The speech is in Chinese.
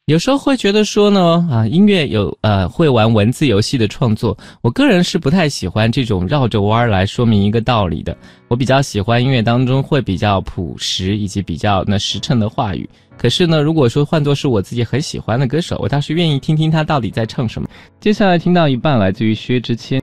有时候会觉得说呢，音乐会玩文字游戏的创作，我个人是不太喜欢这种绕着弯来说明一个道理的。我比较喜欢音乐当中会比较朴实以及比较实诚的话语。可是呢，如果说换作是我自己很喜欢的歌手，我倒是愿意听听他到底在唱什么。接下来听到一半，来自于薛之谦。